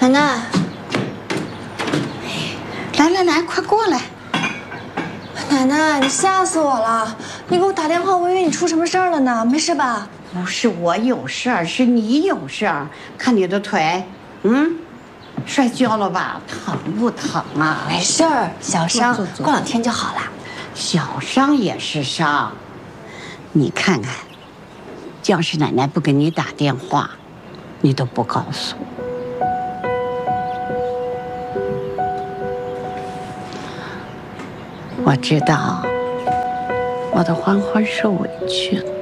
楠楠， 来，快过来！ 奶奶，你吓死我了！你给我打电话，我以为你出什么事儿了呢，没事吧？ 不是我有事儿，是你有事儿。看你的腿，摔跤了吧？疼不疼啊？ 没事儿，小伤， 坐过2天就好了。 小伤也是伤，你看看，要是奶奶不给你打电话，你都不告诉我。我知道，我的欢欢受委屈了。